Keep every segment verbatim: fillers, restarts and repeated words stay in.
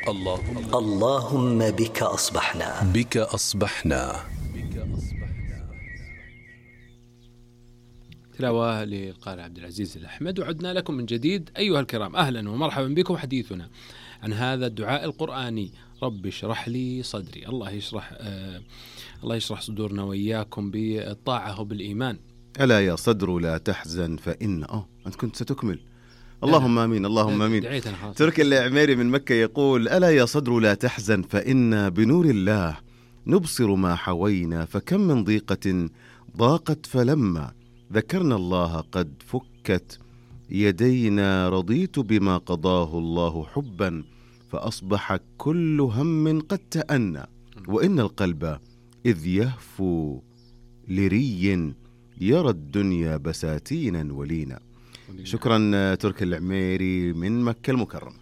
اللهم اللهم بك أصبحنا بك أصبحنا. تلاوة للقارئ عبد العزيز الأحمد. وعدنا لكم من جديد أيها الكرام، أهلا ومرحبا بكم. حديثنا عن هذا الدعاء القرآني: رب اشرح لي صدري. الله يشرح آه الله يشرح صدورنا وإياكم بالطاعة وبالإيمان. ألا يا صدر لا تحزن فإن أه أنت كنت ستكمل. اللهم آمين اللهم آمين. تركي العميري من مكة يقول: ألا يا صدر لا تحزن فإن بنور الله نبصر ما حوينا، فكم من ضيقة ضاقت فلما ذكرنا الله قد فكت يدينا، رضيت بما قضاه الله حبا فأصبح كل هم قد تأنى، وإن القلب إذ يهفو لري يرى الدنيا بساتينا ولينا. شكرا تركي العميري من مكة المكرمة.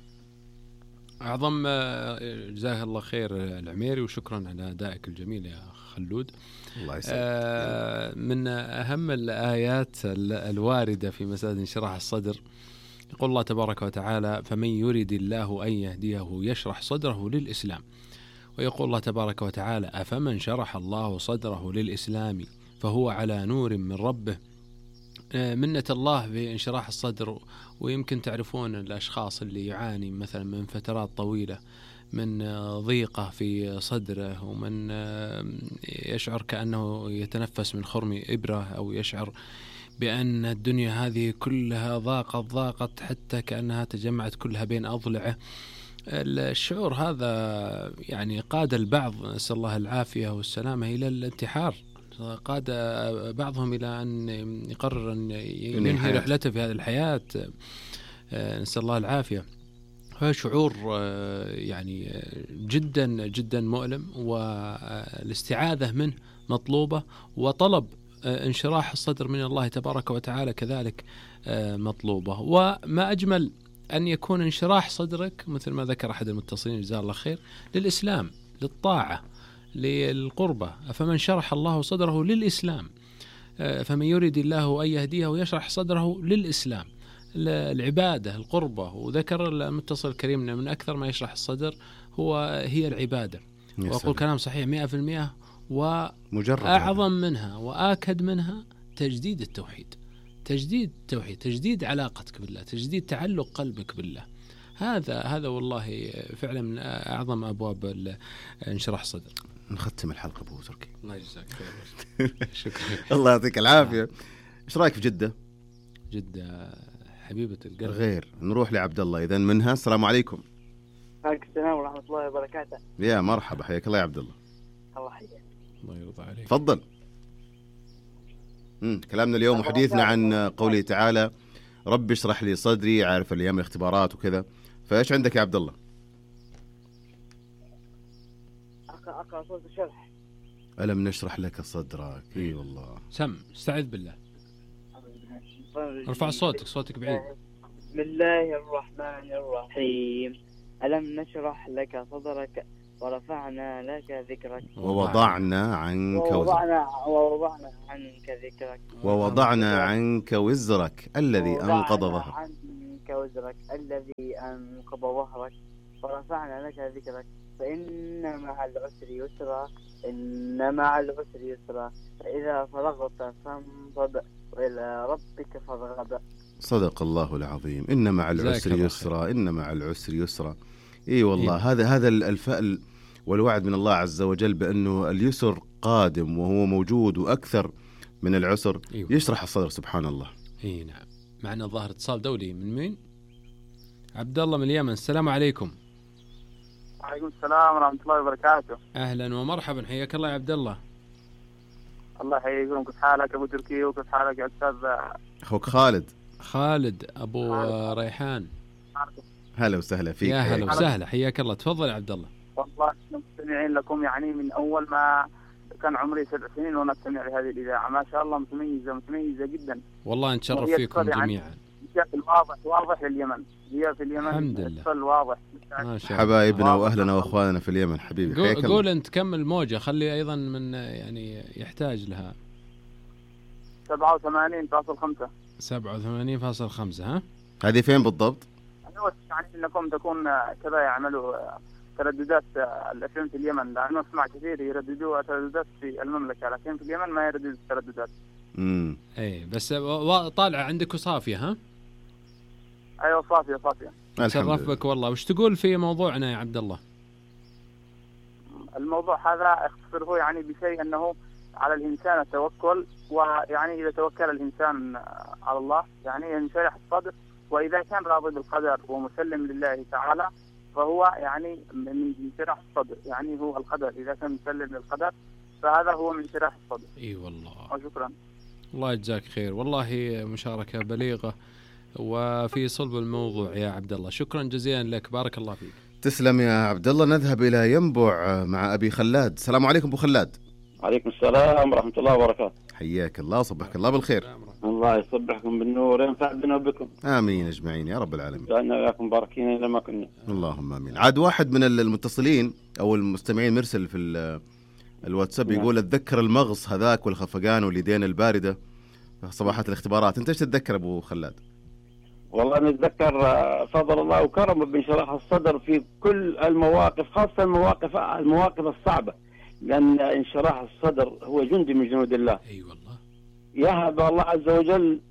أعظم جزاه الله خير العميري، وشكرا على أدائك الجميل يا خلود. الله يسلمك. آه من أهم الآيات الواردة في مسألة انشراح الصدر يقول الله تبارك وتعالى: فمن يريد الله أن يهديه يشرح صدره للإسلام. ويقول الله تبارك وتعالى: أفمن شرح الله صدره للإسلام فهو على نور من ربه. منة الله بانشراح الصدر. ويمكن تعرفون الأشخاص اللي يعاني مثلا من فترات طويلة من ضيقة في صدره، ومن يشعر كأنه يتنفس من خرم إبرة، أو يشعر بأن الدنيا هذه كلها ضاقت ضاقت حتى كأنها تجمعت كلها بين أضلعه. الشعور هذا يعني قاد البعض، نسأل الله العافية والسلامة، إلى الانتحار. قاد بعضهم إلى أن يقرر أن ينهي رحلته في هذه الحياة، نسأل الله العافية. هذا شعور يعني جدا جدا مؤلم، والاستعاذة منه مطلوبة، وطلب انشراح الصدر من الله تبارك وتعالى كذلك مطلوبة. وما أجمل أن يكون انشراح صدرك مثل ما ذكر أحد المتصلين جزاه الله خير للإسلام، للطاعة، للقربة. فمن شرح الله صدره للإسلام، فمن يريد الله أن يهديه ويشرح صدره للإسلام، العبادة، القربة. وذكر المتصل الكريم من أكثر ما يشرح الصدر هو هي العبادة. وأقول كلام صحيح مئة في المئة. وأعظم منها وآكد منها تجديد التوحيد، تجديد التوحيد، تجديد علاقتك بالله، تجديد تعلق قلبك بالله. هذا هذا والله فعلا من أعظم أبواب انشراح الصدر. نختم الحلقة أبو تركي. الله يجزاك خير. شكرا. الله يعطيك العافية. إيش رأيك في جدة؟ جدة حبيبة القلب. غير نروح لعبد الله إذن منها. السلام عليكم. عليكم السلام ورحمة الله وبركاته. يا مرحبا، حياك الله يا عبد الله. الله حياك. الله يرضى عليك. تفضل. امم كلامنا اليوم وحديثنا عن قوله تعالى: رب اشرح لي صدري. عارف الأيام الاختبارات وكذا، فايش عندك يا عبد الله؟ أقرأ أقرأ صوت الشرح. ألم نشرح لك صدرك. اي والله. سم استعذ بالله. ارفع صوتك، صوتك بعيد. بسم الله الرحمن الرحيم. ألم نشرح لك صدرك ورفعنا لك ذكرك ووضعنا عنك ووضعنا, ووضعنا عنك ذكرك ووضعنا عنك وزرك الذي أنقض ظهرك عنك وزرك الذي أنقض ظهرك ورفعنا لك ذكرك فإن مع العسر يسرا إن مع العسر يسرا فإذا فرغت فانصب وإلى ربك فارغب. صدق الله العظيم. إن مع العسر يسرا إن مع العسر يسرا. إي والله. إيه؟ هذا هذا الفأل والوعد من الله عز وجل بأنه اليسر قادم وهو موجود وأكثر من العسر. إيه؟ يشرح الصدر سبحان الله. إي نعم. معنا ظاهر اتصال دولي. من مين؟ عبد الله من اليمن. السلام عليكم. وعليكم السلام ورحمة الله وبركاته. أهلا ومرحبا، حياك الله يا عبد الله. الله يحييكم. كيف حالك أبو تركي وكيف حالك يا أستاذ؟ أخوك خالد. خالد أبو خالد. ريحان. هلا وسهلا فيك. يا هلا وسهلا، حياك الله. تفضل يا عبد الله. والله مستمعين لكم يعني من أول ما كان عمري سبع سنين وأنا أستمع لهذه الإذاعة. ما شاء الله متميزة متميزة جدا. والله نتشرف فيكم جميعا. بشكل واضح واضح لليمن. هي في اليمن الحمد لله. بشكل واضح. حبايبنا وأهلنا وأخواننا في اليمن حبيبي. قول, قول أنت كمل موجة، خلي أيضا من يعني يحتاج لها. سبعة وثمانين فاصل خمسة. سبعة وثمانين فاصل خمسة. ها هذه فين بالضبط؟ أرجو يعني أنكم تكون كذا يعملوا ترددات الأفلام في اليمن، لأنه أسمع كثير يرددوا ترددات في المملكة لكن في اليمن ما يرددوا الترددات. امم اي بس طالعة عندك صافية ها؟ أيوة صافية صافية. شرف بك والله. وش تقول في موضوعنا يا عبد الله؟ الموضوع هذا اختصره يعني بشيء أنه على الإنسان التوكل، ويعني إذا توكل الإنسان على الله يعني ينشرح الصدر، وإذا كان راضي بالقدر ومسلم لله تعالى فهو يعني من انشراح الصدر، يعني هو القدر إذا كان مسلم للقدر فهذا هو من انشراح الصدر. اي والله. وشكرا. الله يجزاك خير، والله مشاركة بليغة وفي صلب الموضوع يا عبد الله. شكرا جزيلا لك، بارك الله فيك. تسلم يا عبد الله. نذهب إلى ينبع مع أبي خلاد. السلام عليكم أبو خلاد. عليكم السلام ورحمة الله وبركاته. حياك الله، صبحك الله بالخير. الله يصبحكم بالنور وينفع بنا وبكم. آمين أجمعين يا رب العالمين. جعلنا وياكم باركين إلى ما كنا. اللهم آمين. عاد واحد من المتصلين أو المستمعين مرسل في الواتساب يقول أتذكر المغص هذاك والخفقان واليدين الباردة صباحات الاختبارات. أنت إيش تتذكر أبو خلاد؟ والله نتذكر فضل الله وكرمه بانشراح الصدر في كل المواقف، خاصة المواقف المواقف الصعبة، لأن انشراح الصدر هو جندي من جنود الله. أي والله. يهب الله عز وجل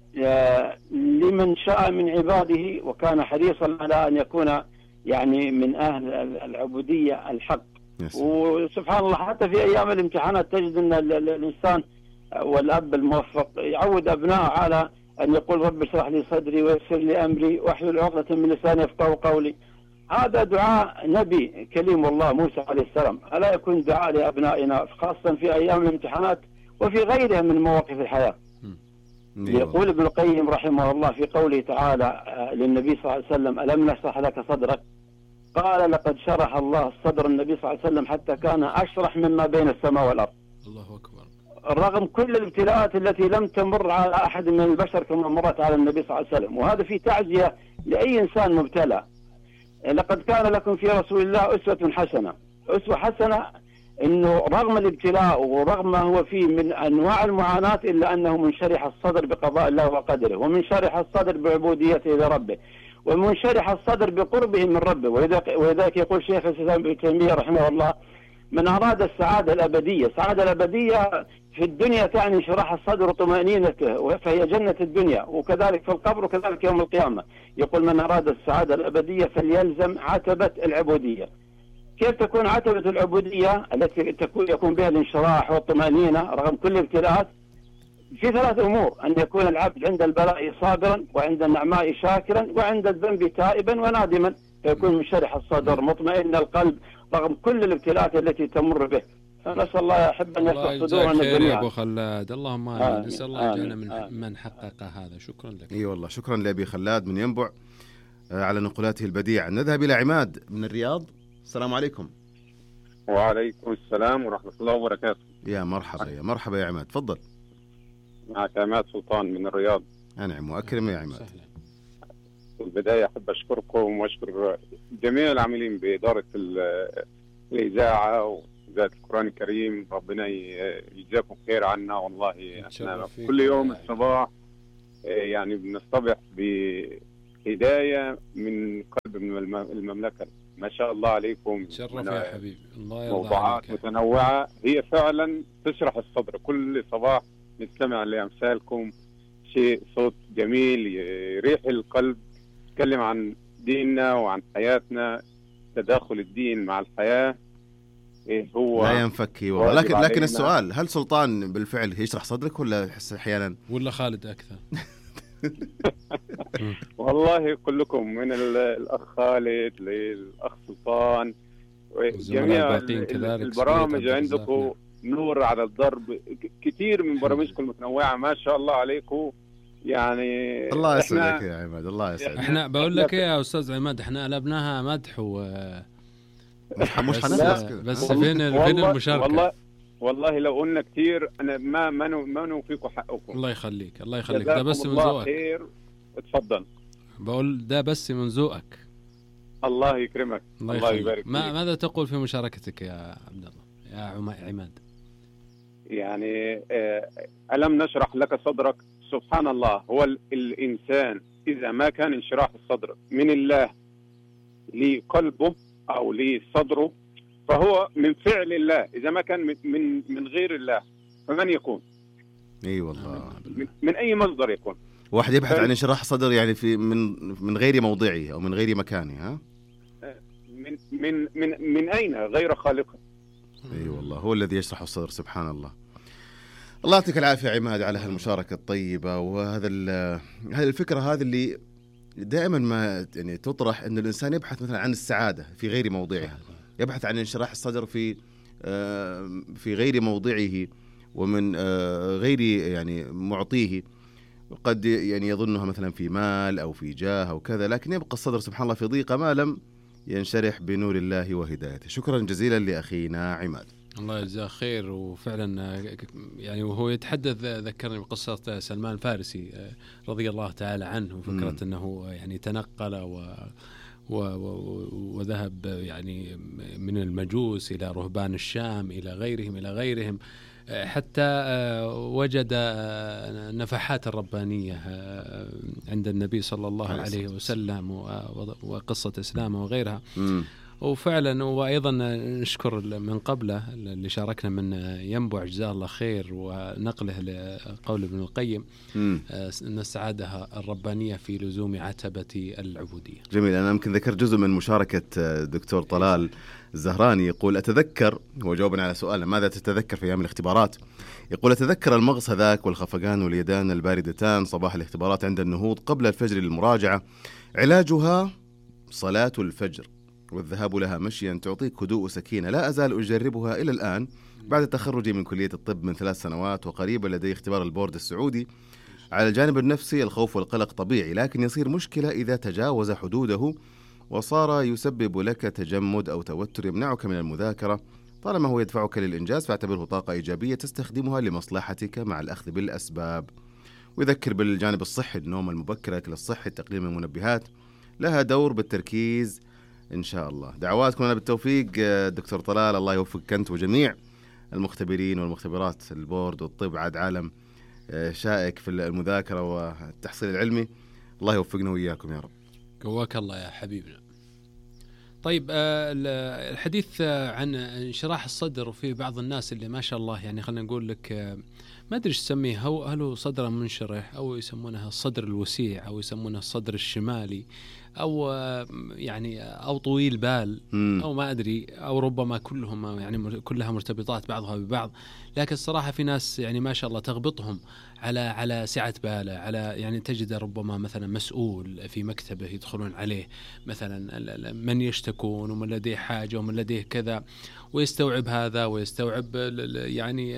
لمن شاء من عباده، وكان حريصا على أن يكون يعني من أهل العبودية الحق. وسبحان الله حتى في أيام الامتحانات تجد أن الإنسان والأب الموفق يعود أبناءه على أن يقول رب اشرح لي صدري ويسر لي أمري واحلل عقدة من لساني يفقهوا قولي. هذا دعاء نبي كليم الله موسى عليه السلام، ألا يكون دعاء لأبنائنا خاصة في أيام الامتحانات وفي غيرها من مواقف الحياة. يقول ابن القيم رحمه الله في قوله تعالى للنبي صلى الله عليه وسلم ألم نشرح لك صدرك؟ قال لقد شرح الله صدر النبي صلى الله عليه وسلم حتى كان أشرح مما بين السماء والأرض. الله أكبر. رغم كل الابتلاءات التي لم تمر على أحد من البشر كما مرت على النبي صلى الله عليه وسلم، وهذا في تعزية لأي إنسان مبتلى. لقد كان لكم في رسول الله أسوة حسنة. أسوة حسنة إنه رغم الابتلاء ورغم ما هو فيه من أنواع المعاناة إلا أنه منشرح الصدر بقضاء الله وقدره، ومنشرح الصدر بعبوديته لربه، ومنشرح الصدر بقربه من ربه. ولذلك يقول شيخ الإسلام ابن تيمية رحمه الله من أراد السعادة الأبدية، السعادة الأبدية في الدنيا تعني انشراح الصدر وطمأنينته، فهي جنة الدنيا، وكذلك في القبر وكذلك يوم القيامة. يقول من أراد السعادة الأبدية فليلزم عتبة العبودية. كيف تكون عتبة العبودية التي تكون يكون بها الانشراح والطمأنينة رغم كل الابتلاءات؟ في ثلاث أمور: أن يكون العبد عند البلاء صابرا، وعند النعماء شاكرا، وعند الذنب تائبا ونادما، فيكون منشرح الصدر مطمئن القلب رغم كل الابتلاءات التي تمر به. فنسأل الله يا أحب أن يفتح صدورنا الجميع. أبو خلاد اللهم آمين. نسأل الله يجعلنا من من حقق هذا. شكرا لك. اي والله شكرا لأبي خلاد من ينبع على نقلاته البديعة. نذهب إلى عماد من الرياض. السلام عليكم. وعليكم السلام ورحمة الله وبركاته. يا مرحبا يا مرحبا يا عماد، تفضل. معك عماد سلطان من الرياض. أنعم وأكرم يا عماد. في البداية أحب أشكركم وأشكر جميع العاملين بإدارة الإذاعة وإذاعة القرآن الكريم. ربنا يجزاكم خير عنا. والله احنا كل يوم الصباح يعني بنصطبح بهداية من قلب المملكة. ما شاء الله عليكم. شرف يا حبيبي. الله يرضى موضوعات عليك. متنوعة هي فعلا تشرح الصدر. كل صباح نستمع لأمثالكم، شيء صوت جميل يريح القلب، نتكلم عن ديننا وعن حياتنا، تداخل الدين مع الحياة. إيه هو لا ينفك. لكن لكن السؤال، هل سلطان بالفعل يشرح صدرك ولا يحس أحيانا ولا خالد أكثر؟ والله كلكم من الأخ خالد للأخ سلطان وجميع البرامج عندكم نور على الضرب. كثير من برامجكم المتنوعة ما شاء الله عليكم. يعني الله يسعدك يا عماد. الله يسعدك. احنا بقول لك ايه يا استاذ عماد، احنا قلبناها مدح و مش مش حنخلص كده. بس فين فين المشاركه؟ والله والله لو قلنا كثير انا ما ما ما نوفيكم حقكم. الله يخليك الله يخليك. ده بس من ذوقك. خير. اتفضل. بقول ده بس من ذوقك. الله يكرمك. الله, الله يبارك ما فيك. ماذا تقول في مشاركتك يا عبد الله يا عماد؟ يعني ألم نشرح لك صدرك. سبحان الله، هو الإنسان إذا ما كان انشراح الصدر من الله لقلبه أو لصدره فهو من فعل الله. إذا ما كان من من غير الله فمن يكون؟ اي والله من, من أي مصدر يكون؟ واحد يبحث عن انشراح صدر يعني في من من غير موضعه أو من غير مكانه. ها من من من من أين غير خالقه؟ اي والله هو الذي يشرح الصدر. سبحان الله. الله يعطيك العافية عماد على هالمشاركة الطيبة وهذا هذه الفكرة هذه اللي دائما ما يعني تطرح أن الإنسان يبحث مثلا عن السعادة في غير موضعها، يبحث عن انشراح الصدر في في غير موضعه ومن غير يعني معطيه، قد يعني يظنها مثلا في مال أو في جاه أو كذا، لكن يبقى الصدر سبحان الله في ضيقة ما لم ينشرح بنور الله وهدايته. شكرا جزيلا لأخينا عماد. الله يجزاه خير. وفعلا يعني وهو يتحدث ذكرني بقصة سلمان الفارسي رضي الله تعالى عنه، وفكرة أنه يعني تنقل و وذهب يعني من المجوس إلى رهبان الشام إلى غيرهم إلى غيرهم حتى وجد نفحات الربانية عند النبي صلى الله عليه وسلم وقصة إسلامه وغيرها. م. وفعلا وأيضا نشكر من قبله اللي شاركنا من ينبع جزاه الله خير ونقله لقول ابن القيم أن السعادة الربانية في لزوم عتبة العبودية. جميل. أنا يمكن ذكر جزء من مشاركة دكتور طلال الزهراني، يقول أتذكر، هو جاوبنا على سؤالنا ماذا تتذكر في أيام الاختبارات، يقول أتذكر المغص هذاك والخفقان واليدان الباردتان صباح الاختبارات عند النهوض قبل الفجر للمراجعة، علاجها صلاة الفجر والذهاب لها مشيا تعطيك هدوء وسكينة. لا أزال أجربها إلى الآن بعد تخرجي من كلية الطب من ثلاث سنوات، وقريبا لدي اختبار البورد السعودي. على الجانب النفسي الخوف والقلق طبيعي، لكن يصير مشكلة إذا تجاوز حدوده وصار يسبب لك تجمد أو توتر يمنعك من المذاكرة. طالما هو يدفعك للإنجاز فاعتبره طاقة إيجابية تستخدمها لمصلحتك مع الأخذ بالأسباب. ويذكر بالجانب الصحي النوم المبكر، الأكل الصحي، تقليل المنبهات لها دور بالتركيز إن شاء الله. دعواتكم لنا بالتوفيق دكتور طلال، الله يوفقك أنت وجميع المختبرين والمختبرات. البورد والطب عاد عالم شائك في المذاكرة والتحصيل العلمي، الله يوفقنا وإياكم يا رب. قواك الله يا حبيبنا. طيب الحديث عن انشراح الصدر، وفي بعض الناس اللي ما شاء الله يعني خلينا نقول لك ما أدري إيش تسميه، هل هو صدر منشرح أو يسمونها الصدر الوسيع أو يسمونها الصدر الشمالي أو يعني أو طويل بال أو ما أدري، أو ربما كلهم يعني كلها مرتبطات بعضها ببعض. لكن الصراحة في ناس يعني ما شاء الله تغبطهم على على سعة باله، على يعني تجد ربما مثلا مسؤول في مكتبه يدخلون عليه مثلا من يشتكون ومن لديه حاجة ومن لديه كذا، ويستوعب هذا ويستوعب يعني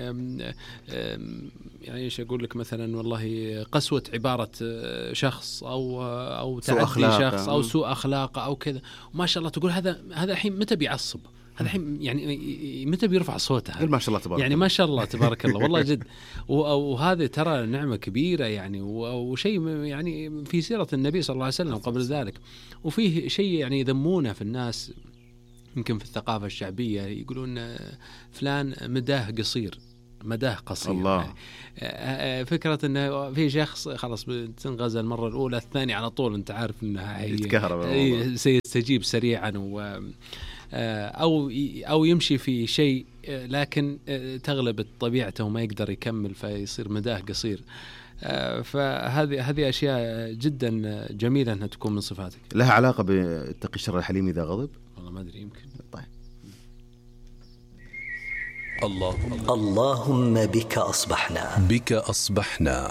يعني ايش اقول لك مثلا والله قسوة عبارة شخص او او تعدي شخص او سوء اخلاقه او كذا، وما شاء الله تقول هذا هذا الحين متى بيعصب، هذا الحين يعني متى بيرفع صوته، ما شاء الله تبارك يعني ما شاء الله تبارك الله والله جد. وهذا ترى نعمة كبيرة يعني، وشيء يعني في سيرة النبي صلى الله عليه وسلم قبل ذلك. وفيه شيء يعني يذمونه في الناس يمكن في الثقافة الشعبية، يقولون فلان مداه قصير مداه قصير الله. يعني فكرة انه في شخص خلاص بتنغز المرة الأولى، الثانية على طول انت عارف انها هي سيستجيب سريعا و أو أو يمشي في شيء لكن تغلب طبيعته وما يقدر يكمل فيصير مداه قصير. فهذه هذه أشياء جدا جميلة أنها تكون من صفاتك. لها علاقة باتقي الشر الحليم إذا غضب؟ والله ما أدري، يمكن. طيب. اللهم اللهم بك أصبحنا بك أصبحنا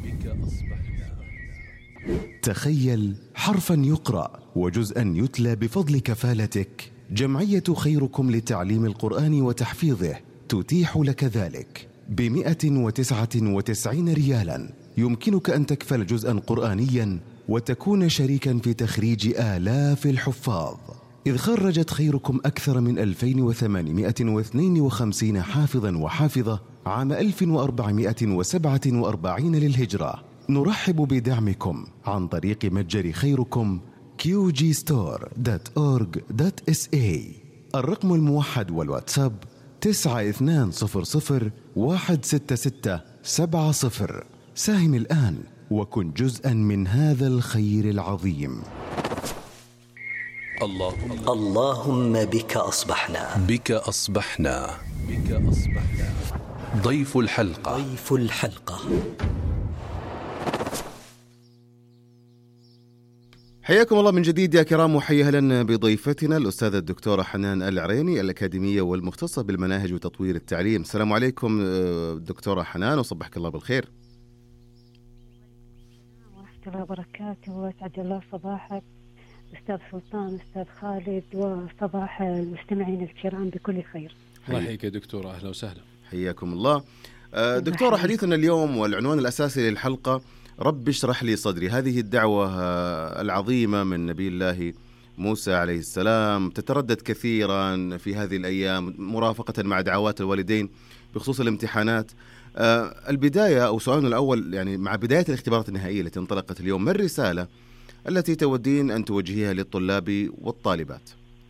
تخيل حرفا يقرأ وجزءا يتلى بفضل كفالتك. جمعية خيركم لتعليم القرآن وتحفيظه تتيح لك ذلك بمئة وتسعة وتسعين ريالا. يمكنك أن تكفل جزءا قرآنيا وتكون شريكا في تخريج آلاف الحفاظ، إذ خرجت خيركم أكثر من ألفين وثمانمئة واثنين وخمسين حافظا وحافظة عام ألف وأربعمئة وسبعة وأربعين للهجرة. نرحب بدعمكم عن طريق متجر خيركم كيو جي ستور دوت أورج دوت إس إيه. الرقم الموحد والواتساب تسعة اثنان صفر صفر واحد ستة ستة سبعة صفر. ساهم الآن وكن جزءا من هذا الخير العظيم. اللهم اللهم بك أصبحنا بك أصبحنا بك أصبحنا ضيف الحلقة ضيف الحلقة حياكم الله من جديد يا كرام، وحيا أهلا بضيفتنا الأستاذة الدكتورة حنان العريني الأكاديمية والمختصة بالمناهج وتطوير التعليم. السلام عليكم دكتورة حنان، وصبحك الله بالخير. ورحمة الله وبركاته، وأسعد الله صباحك أستاذ سلطان، أستاذ خالد، وصباح المستمعين الكرام بكل خير. الله يحييك يا دكتورة، أهلا وسهلا. حياكم الله. دكتورة، حديثنا اليوم والعنوان الأساسي للحلقة رب اشرح لي صدري. هذه الدعوة العظيمة من نبي الله موسى عليه السلام تتردد كثيرا في هذه الأيام مرافقة مع دعوات الوالدين بخصوص الامتحانات. البداية أو سؤالنا الأول، يعني مع بداية الاختبارات النهائية التي انطلقت اليوم، ما الرسالة التي تودين أن توجهيها للطلاب والطالبات؟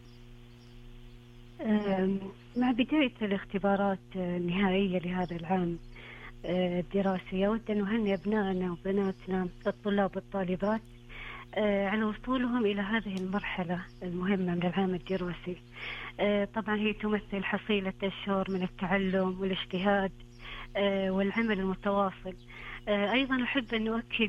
مع بداية الاختبارات النهائية لهذا العام الدراسي، أود أن أهنئ أبنائنا وبناتنا الطلاب والطالبات على وصولهم إلى هذه المرحلة المهمة من العام الدراسي. طبعا هي تمثل حصيلة أشهر من التعلم والاجتهاد والعمل المتواصل. أيضا أحب أن أؤكد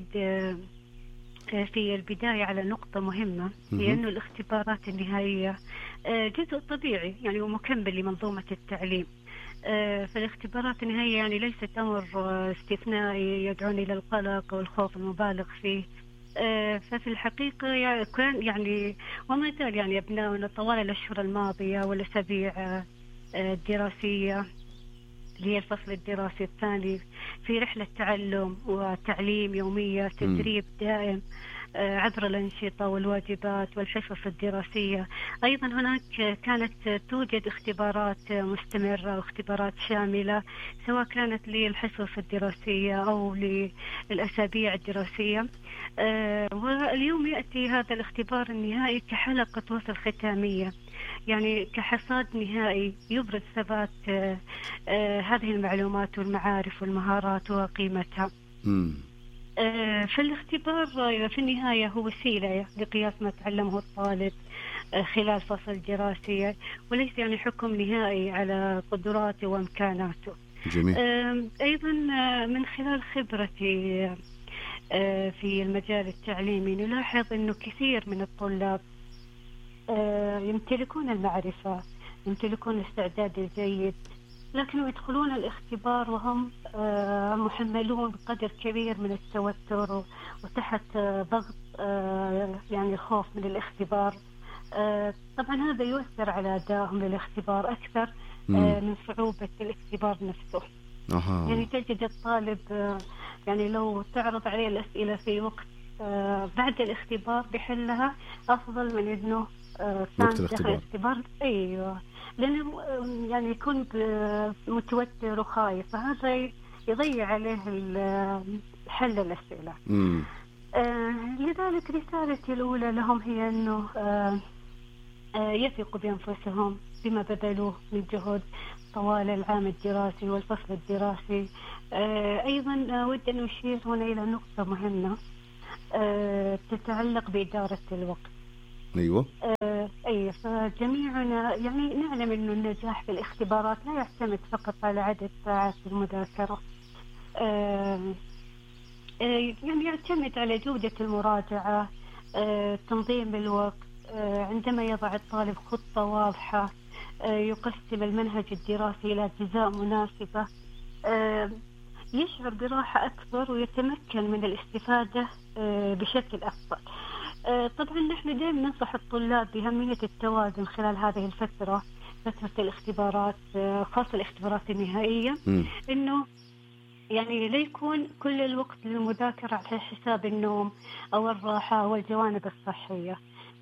في البداية على نقطة مهمة، هي أن الاختبارات النهائية جزء طبيعي يعني ومكمل لمنظومة التعليم. فالاختبارات النهائية يعني ليست أمر استثنائي يدعوني إلى القلق والخوف المبالغ فيه. ففي الحقيقة كان يعني وما زال يعني أبنائنا طوال الأشهر الماضية والأسابيع الدراسية هي الفصل الدراسي الثاني في رحلة تعلم وتعليم يومية، تدريب دائم عبر الأنشطة والواجبات والحصص الدراسية. أيضا هناك كانت توجد اختبارات مستمرة واختبارات شاملة، سواء كانت للحصص الدراسية أو للأسابيع الدراسية. واليوم يأتي هذا الاختبار النهائي كحلقة وصل ختامية، يعني كحصاد نهائي يبرز ثبات هذه المعلومات والمعارف والمهارات وقيمتها. فالاختبار في النهاية هو وسيلة لقياس ما تعلمه الطالب خلال فصل دراسي، وليس يعني حكم نهائي على قدراته وإمكاناته. جميل. أيضا من خلال خبرتي في المجال التعليمي نلاحظ أنه كثير من الطلاب يمتلكون المعرفة، يمتلكون الاستعداد الجيد، لكن يدخلون الاختبار وهم محملون بقدر كبير من التوتر وتحت ضغط يعني الخوف من الاختبار. طبعا هذا يؤثر على أدائهم للاختبار أكثر من صعوبة الاختبار نفسه. أه. يعني تجد الطالب يعني لو تعرض عليه الأسئلة في وقت بعد الاختبار بحلها أفضل من إنه وقت الاختبار. الاختبار أيوة، لأنه يعني يكون متوتر وخايف، فهذا يضيع عليه حل الأسئلة. آه لذلك رسالتي الأولى لهم هي أنه آه آه يثقوا بأنفسهم بما بذلوه من جهد طوال العام الدراسي والفصل الدراسي. آه أيضا أود أن أشير هنا إلى نقطة مهمة آه تتعلق بإدارة الوقت. أيوة. آه أي فجميعنا يعني نعلم أن النجاح في الاختبارات لا يعتمد فقط على عدد ساعات المذاكرة، آه آه يعني يعتمد على جودة المراجعة، آه تنظيم الوقت، آه عندما يضع الطالب خطة واضحة، آه يقسم المنهج الدراسي إلى أجزاء مناسبة، آه يشعر براحة أكبر ويتمكن من الاستفادة آه بشكل أفضل. طبعا نحن دائما ننصح الطلاب بأهمية التوازن خلال هذه الفترة، فترة الاختبارات، خاصة الاختبارات النهائية، م. إنه يعني لا يكون كل الوقت للمذاكرة على حساب النوم أو الراحة أو الجوانب الصحية.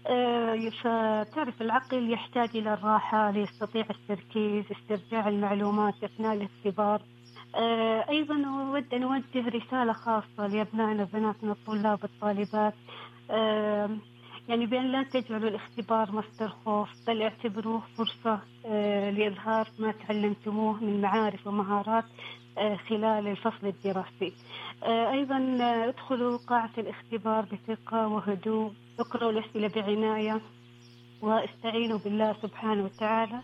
فتعرف العقل يحتاج إلى الراحة ليستطيع التركيز، استرجاع المعلومات أثناء الاختبار. أيضا أود أن أوجه رسالة خاصة لأبنائنا وبناتنا الطلاب والطالبات، آه يعني بأن لا تجعلوا الاختبار مصدر خوف، بل اعتبروه فرصة آه لإظهار ما تعلمتموه من معارف ومهارات آه خلال الفصل الدراسي. آه أيضا آه ادخلوا قاعة الاختبار بثقة وهدوء، اقرأوا الأسئلة بعناية، واستعينوا بالله سبحانه وتعالى،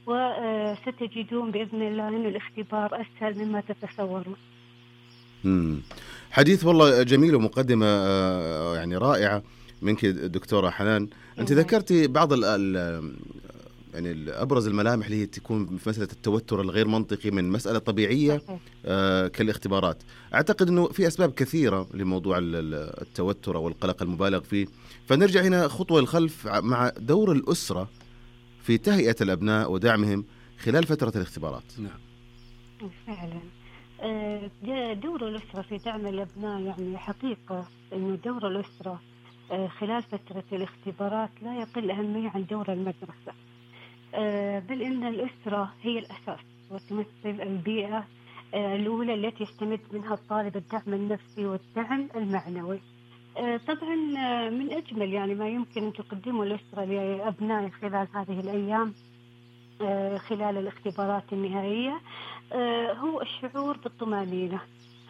وستجدون بإذن الله أن الاختبار أسهل مما تتصورون. مم. حديث والله جميل ومقدمة يعني رائعة منك دكتورة حنان. أنت ذكرتي بعض ال يعني أبرز الملامح اللي تكون في مسألة التوتر الغير منطقي من مسألة طبيعية آه كالاختبارات. أعتقد أنه في أسباب كثيرة لموضوع التوتر والقلق المبالغ فيه، فنرجع هنا خطوة الخلف مع دور الأسرة في تهيئة الأبناء ودعمهم خلال فترة الاختبارات. نعم فعلا دور الأسرة في دعم الأبناء، يعني حقيقة أنه دور الأسرة خلال فترة الاختبارات لا يقل أهمية عن دور المدرسة، بل إن الأسرة هي الأساس وتمثل البيئة الأولى التي يستمد منها الطالب الدعم النفسي والدعم المعنوي. طبعا من أجمل يعني ما يمكن أن تقدمه الأسرة لأبنائه خلال هذه الأيام خلال الاختبارات النهائية هو الشعور بالطمأنينة.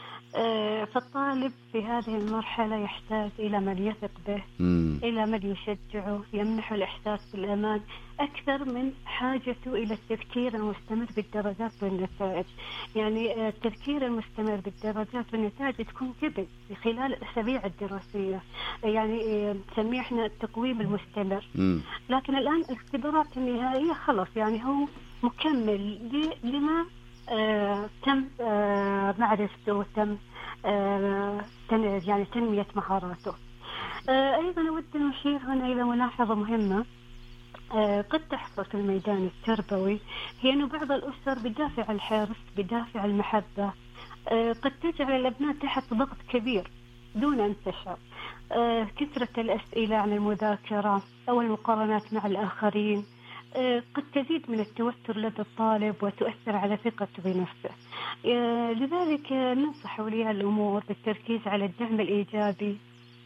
فالطالب في هذه المرحلة يحتاج إلى من يثق به، مم. إلى من يشجعه، يمنحه الإحساس بالأمان أكثر من حاجته إلى التفكير المستمر بالدرجات والنتائج. يعني التفكير المستمر بالدرجات والنتائج تكون قبل خلال الأسابيع الدراسية، يعني نسميه احنا التقويم المستمر. مم. لكن الآن الاختبارات النهائية خلص يعني هو مكمل لما آه، تم آه، معرفته وتم آه، يعني تنمية مهاراته. آه، أيضا أود أن أشير هنا إلى ملاحظة مهمة آه، قد تحصل في الميدان التربوي، هي أن بعض الأسر بدافع الحرص بدافع المحبة آه، قد تجعل الأبناء تحت ضغط كبير دون أن تشعر. آه، كثرة الأسئلة عن المذاكرة أو المقارنات مع الآخرين قد تزيد من التوتر لدى الطالب وتؤثر على ثقته بنفسه. لذلك ننصح أولياء الأمور بالتركيز على الدعم الإيجابي،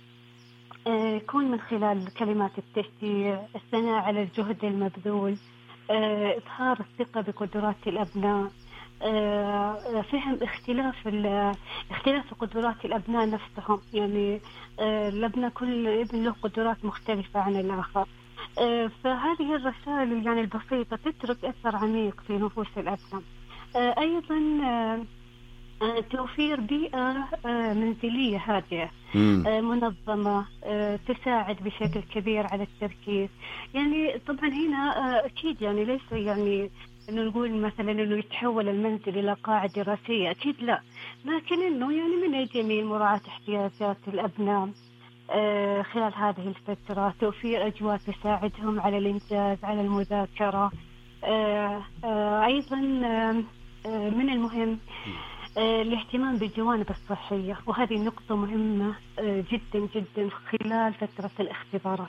يكون من خلال كلمات التشجيع، الثناء على الجهد المبذول، إظهار الثقة بقدرات الأبناء، فهم اختلاف اختلاف قدرات الأبناء نفسهم. يعني الأبناء كل ابن له قدرات مختلفة عن الآخر. فهذه الرسائل يعني البسيطة تترك أثر عميق في نفوس الأبناء. أيضا توفير بيئة منزلية هادئة منظمة تساعد بشكل كبير على التركيز. يعني طبعا هنا أكيد يعني ليس يعني إنه نقول مثلا إنه يتحول المنزل إلى قاعة دراسية، أكيد لا، لكن إنه يعني من الجميل مراعاة احتياجات الأبناء خلال هذه الفترة، توفير أجواء تساعدهم على الإنجاز على المذاكرة. أيضا من المهم الاهتمام بالجوانب الصحية، وهذه نقطة مهمة جدا جدا خلال فترة الاختبارات.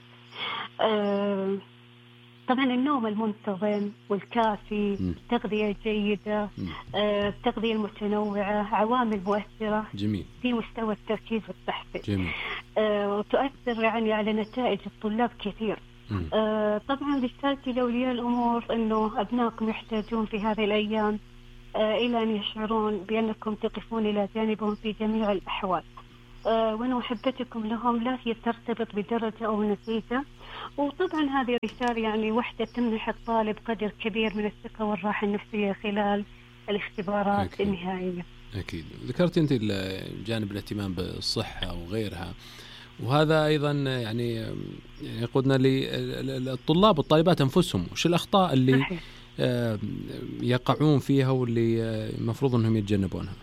طبعا النوم المنتظم والكافي، التغذية الجيدة، التغذية المتنوعة عوامل مؤثرة جميل. في مستوى التركيز والتحفيز، وتؤثر يعني على نتائج الطلاب كثير. آه طبعا رسالتي لأولياء الأمور أنه أبنائكم يحتاجون في هذه الأيام آه إلى أن يشعرون بأنكم تقفون إلى جانبهم في جميع الأحوال، آه وأن محبتكم لهم لا هي ترتبط بدرجة أو نتيجة. وطبعا هذه الرسالة يعني وحدة تمنح الطالب قدر كبير من الثقة والراحة النفسية خلال الاختبارات أكيد. النهائية. أكيد. ذكرت أنت جانب الاهتمام بالصحة وغيرها، وهذا أيضا يعني يقودنا للطلاب والطالبات أنفسهم، وش الأخطاء اللي صحيح. يقعون فيها واللي المفروض أنهم يتجنبونها؟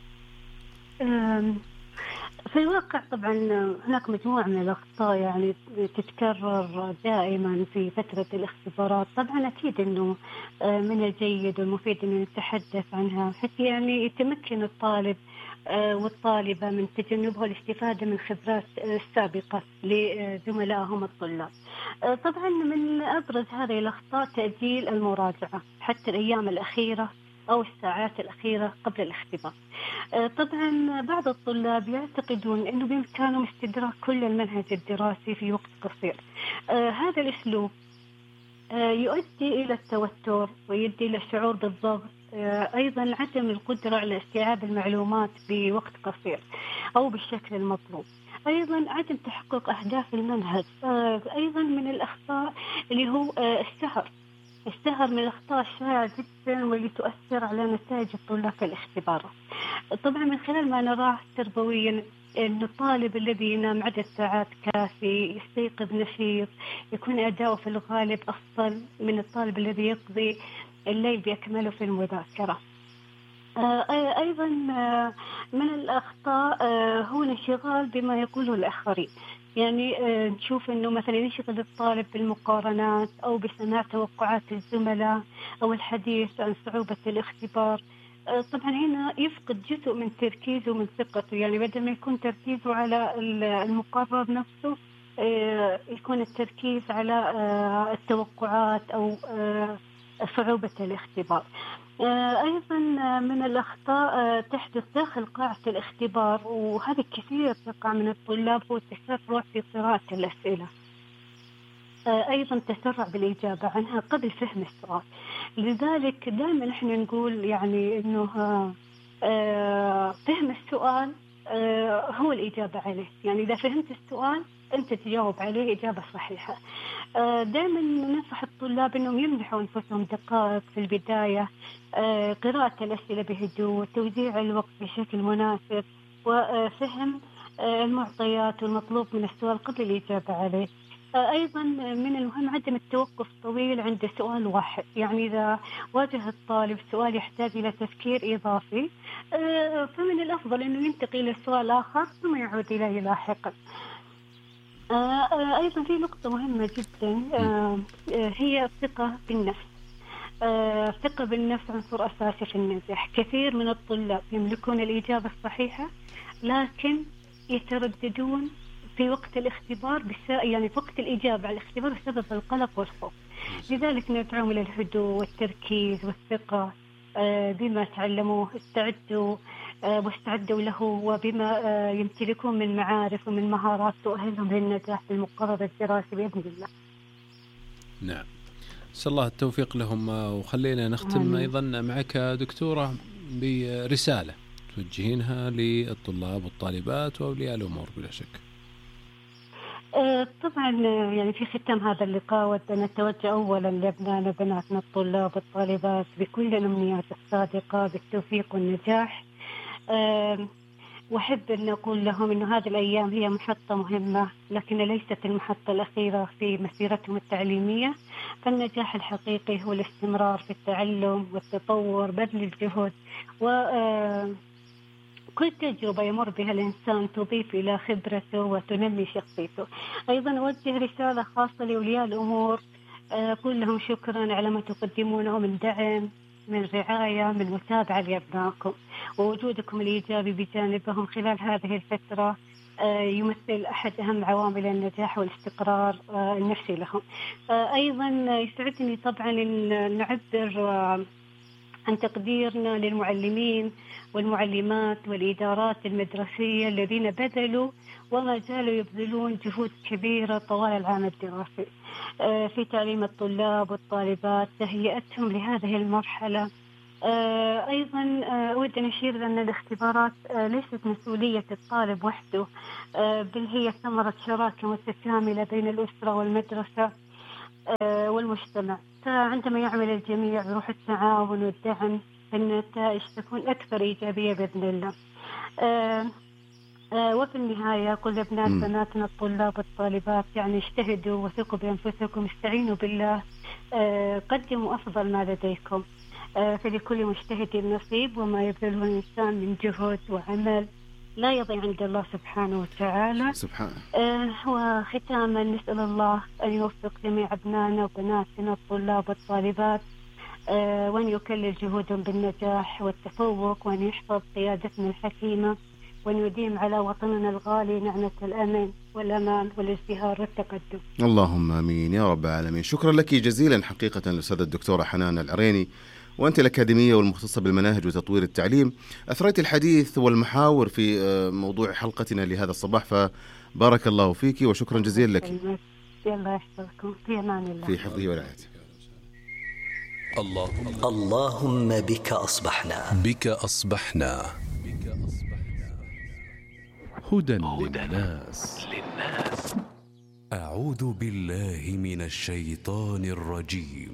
في الواقع طبعا هناك مجموعة من الأخطاء يعني تتكرر دائما في فترة الاختبارات. طبعا أكيد أنه من الجيد والمفيد أن نتحدث عنها حتى يعني يتمكن الطالب والطالبة من تجنبها والاستفادة من خبرات السابقة لزملائهم الطلاب. طبعا من أبرز هذه الأخطاء تأجيل المراجعة حتى الأيام الأخيرة أو الساعات الأخيرة قبل الاختبار. طبعا بعض الطلاب يعتقدون أنه بإمكانهم استدراك كل المنهج الدراسي في وقت قصير. هذا الأسلوب يؤدي إلى التوتر ويؤدي إلى الشعور بالضغط، أيضا عدم القدرة على استيعاب المعلومات بوقت قصير أو بالشكل المطلوب. أيضا عدم تحقق أهداف المنهج. أيضا من الأخطاء اللي هو السهر. السهر من الأخطاء الشائعة جدا واللي تؤثر على نتائج الطلاب في الاختبارات. طبعا من خلال ما نراه تربويا أن الطالب الذي ينام عدد ساعات كافي، يستيقظ نشيط، يكون أداؤه في الغالب أفضل من الطالب الذي يقضي الليل بأكمله في المذاكرة. أيضا من الأخطاء هو الانشغال بما يقوله الآخرين. يعني نشوف أنه مثلا ينشغل الطالب بالمقارنات أو بسماع توقعات الزملاء أو الحديث عن صعوبة الاختبار. طبعا هنا يفقد جزء من تركيزه ومن ثقته. يعني بدل ما يكون تركيزه على المقرر نفسه، يكون التركيز على التوقعات أو صعوبة الاختبار. أيضا من الأخطاء تحدث داخل قاعة الاختبار، وهذا كثير تقع من الطلاب، هو التسرع في قراءة الأسئلة. أيضا تسرع بالإجابة عنها قبل فهم السؤال. لذلك دائما نحن نقول يعني أنه فهم السؤال هو الإجابة عليه. يعني إذا فهمت السؤال أنت تجاوب عليه إجابة صحيحة. دائما ننصح الطلاب أنهم يمنحوا أنفسهم دقائق في البداية، قراءة الأسئلة بهدوء، توزيع الوقت بشكل مناسب، وفهم المعطيات والمطلوب من السؤال قبل الإجابة عليه. أيضا من المهم عدم التوقف طويل عند سؤال واحد. يعني إذا واجه الطالب سؤال يحتاج إلى تفكير إضافي، فمن الأفضل أنه ينتقل إلى سؤال آخر ثم يعود إليه لاحقا. أيضا في نقطة مهمة جدا هي الثقة بالنفس. الثقة بالنفس عنصر أساسي في النجاح. كثير من الطلاب يملكون الإجابة الصحيحة لكن يترددون في وقت الاختبار بس يعني في وقت الإجابة على الاختبار بسبب القلق والخوف. لذلك ندعوهم إلى الهدوء والتركيز والثقة بما تعلموه، استعدوا واستعدوا له وبما يمتلكون من معارف ومن مهارات تؤهلهم للنجاح في المقرر الدراسي بإذن الله. نعم، نسأل الله التوفيق لهم. وخلينا نختم آمين. أيضا معك دكتورة برسالة توجهينها للطلاب والطالبات وأولياء الأمور بلا شك. طبعا يعني في ختام هذا اللقاء ودنا نتوجه أولا لأبنائنا وبناتنا الطلاب والطالبات بكل الأمنيات الصادقة بالتوفيق والنجاح. وأحب أن أقول لهم أن هذه الأيام هي محطة مهمة لكن ليست المحطة الأخيرة في مسيرتهم التعليمية. فالنجاح الحقيقي هو الاستمرار في التعلم والتطور، بذل الجهد، وكل تجربة يمر بها الإنسان تضيف إلى خبرته وتنمي شخصيته. أيضا أوجه رسالة خاصة لأولياء الأمور، أقول لهم شكرا على ما تقدمونه من دعم، من رعاية، من متابعة لأبنائكم، ووجودكم الإيجابي بجانبهم خلال هذه الفترة يمثل أحد أهم عوامل النجاح والاستقرار النفسي لهم. أيضا يسعدني طبعا أن نعبر عن تقديرنا للمعلمين والمعلمات والإدارات المدرسية الذين بذلوا وما زالوا يبذلون جهود كبيرة طوال العام الدراسي في تعليم الطلاب والطالبات، تهيئتهم لهذه المرحلة. أيضا أود أن أشير أن الاختبارات ليست مسؤولية الطالب وحده، بل هي ثمرة شراكة متكاملة بين الأسرة والمدرسة والمجتمع. فعندما يعمل الجميع بروح التعاون والدعم فالنتائج تكون أكثر إيجابية بإذن الله. وفي النهاية كل أبناء بناتنا الطلاب والطالبات يعني اجتهدوا وثقوا بأنفسكم، استعينوا بالله، قدموا أفضل ما لديكم. فلكل مجتهد نصيب وما يبذله الإنسان من جهد وعمل لا يضيع عند الله سبحانه وتعالى. سبحانه. آه وختاما نسأل الله أن يوفق جميع أبنائنا وبناتنا الطلاب والطالبات، آه وأن يكلل جهودهم بالنجاح والتفوق، وأن يحفظ قيادتنا الحكيمة، وأن يديم على وطننا الغالي نعمة الأمن والأمان والازدهار والتقدم. اللهم آمين يا رب العالمين. شكرا لك جزيلا حقيقة الأستاذة الدكتورة حنان العريني، وأنت الأكاديمية والمختصة بالمناهج وتطوير التعليم، أثريت الحديث والمحاور في موضوع حلقتنا لهذا الصباح، فبارك الله فيك وشكرا جزيلا لك. الله يحفظكم، في أمان الله، في حفظه ورعايته. اللهم اللهم بك أصبحنا بك أصبحنا هدى للناس. أعوذ بالله من الشيطان الرجيم.